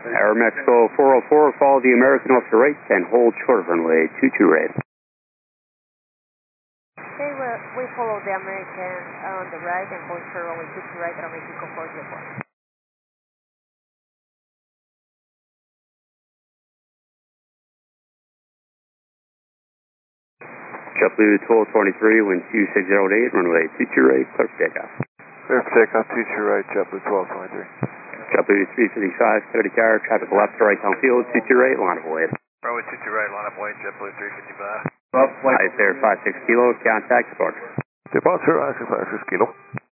Air Mexico 404, follow the American off the right and hold short of runway 22 right. Okay, we follow the American on the right and hold short runway 22 right at Mexico 404. JetBlue 1223, wind 2608, runway 22 right, clear for takeoff. Clear for takeoff, 22 right, JetBlue 1223. JetBlue 355, clear to car, traffic left to right downfield, 22 right, line of void. Runway 22 right, line up white, JetBlue 355. Flight there 56 kilo, contact departure. Departure, 56 kilo.